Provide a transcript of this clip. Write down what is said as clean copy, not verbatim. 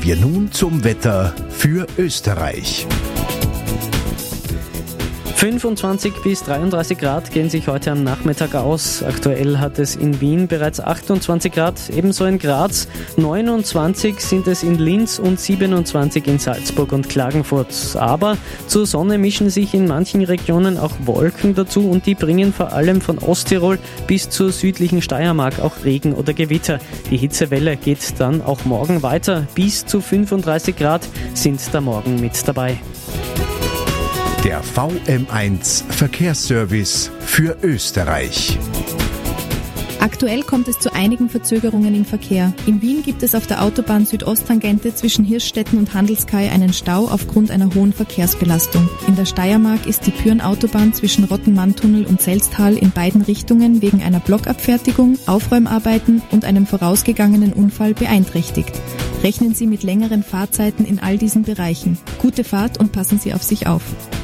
wir nun zum Wetter für Österreich. 25 bis 33 Grad gehen sich heute am Nachmittag aus. Aktuell hat es in Wien bereits 28 Grad, ebenso in Graz. 29 sind es in Linz und 27 in Salzburg und Klagenfurt. Aber zur Sonne mischen sich in manchen Regionen auch Wolken dazu und die bringen vor allem von Osttirol bis zur südlichen Steiermark auch Regen oder Gewitter. Die Hitzewelle geht dann auch morgen weiter. Bis zu 35 Grad sind da morgen mit dabei. Der VM1 Verkehrsservice für Österreich. Aktuell kommt es zu einigen Verzögerungen im Verkehr. In Wien gibt es auf der Autobahn Südosttangente zwischen Hirschstetten und Handelskai einen Stau aufgrund einer hohen Verkehrsbelastung. In der Steiermark ist die Pyhrn-Autobahn zwischen Rottenmanntunnel und Selztal in beiden Richtungen wegen einer Blockabfertigung, Aufräumarbeiten und einem vorausgegangenen Unfall beeinträchtigt. Rechnen Sie mit längeren Fahrzeiten in all diesen Bereichen. Gute Fahrt und passen Sie auf sich auf.